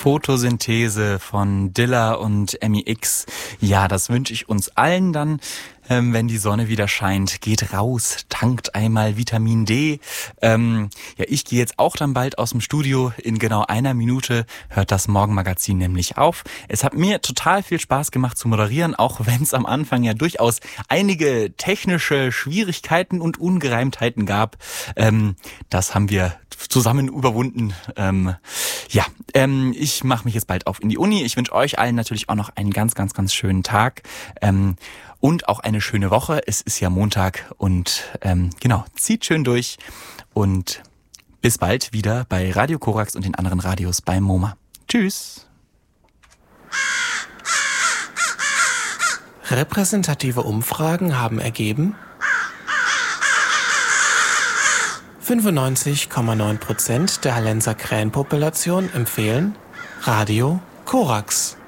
Photosynthese von Dilla und MEX. Ja, das wünsche ich uns allen dann, wenn die Sonne wieder scheint. Geht raus, tankt einmal Vitamin D. Ich gehe jetzt auch dann bald aus dem Studio. In genau einer Minute hört das Morgenmagazin nämlich auf. Es hat mir total viel Spaß gemacht zu moderieren, auch wenn es am Anfang ja durchaus einige technische Schwierigkeiten und Ungereimtheiten gab. Das haben wir zusammen überwunden. Ich mache mich jetzt bald auf in die Uni. Ich wünsche euch allen natürlich auch noch einen ganz, ganz, ganz schönen Tag. Und auch eine schöne Woche. Es ist ja Montag und zieht schön durch und bis bald wieder bei Radio Korax und den anderen Radios beim MoMA. Tschüss. Repräsentative Umfragen haben ergeben, 95,9% der Hallenser Krähenpopulation empfehlen Radio Korax.